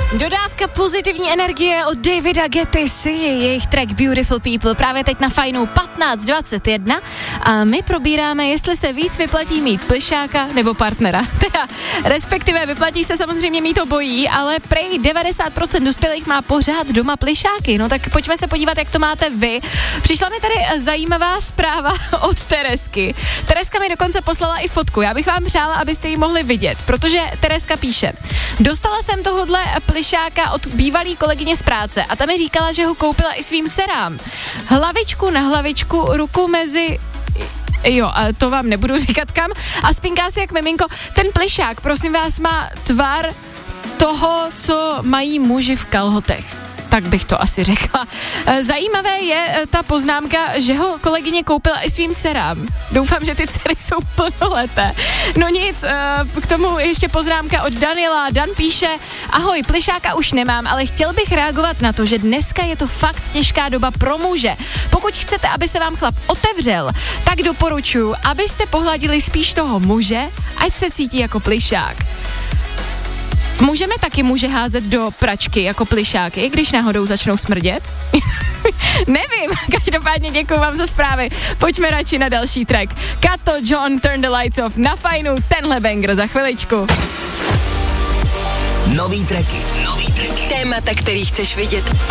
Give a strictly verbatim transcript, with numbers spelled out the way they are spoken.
Dodávka pozitivní energie od Davida Guetty, si jejich track Beautiful People právě teď na Fajnu patnáct dvacet jedna a my probíráme, jestli se víc vyplatí mít plišáka nebo partnera. Teda, respektive vyplatí se samozřejmě mít obojí, ale prej devadesát procent dospělých má pořád doma plišáky. No tak pojďme se podívat, jak to máte vy. Přišla mi tady zajímavá zpráva od Teresky. Tereska mi dokonce poslala i fotku. Já bych vám přála, abyste ji mohli vidět, protože Tereska píše: dostala jsem tohodle plišáka od bývalý kolegyně z práce a ta mi říkala, že ho koupila i svým dcerám. Hlavičku na hlavičku, ruku mezi... Jo, a to vám nebudu říkat kam. A spinká si jak miminko. Ten plišák, prosím vás, má tvar toho, co mají muži v kalhotech. Tak bych to asi řekla. Zajímavé je ta poznámka, že ho kolegyně koupila i svým dcerám. Doufám, že ty dcery jsou plnoleté. No nic, k tomu ještě poznámka od Daniela. Dan píše: ahoj, plišáka už nemám, ale chtěl bych reagovat na to, že dneska je to fakt těžká doba pro muže. Pokud chcete, aby se vám chlap otevřel, tak doporučuji, abyste pohladili spíš toho muže, ať se cítí jako plišák. Můžeme taky muže házet do pračky jako plišáky, když náhodou začnou smrdět? Nevím, každopádně děkuji vám za zprávy. Pojďme radši na další track. Kato John, Turn the Lights Off na Fajnu, tenhle banger za chviličku. Nový tracky, nový tracky. Témata, který chceš vidět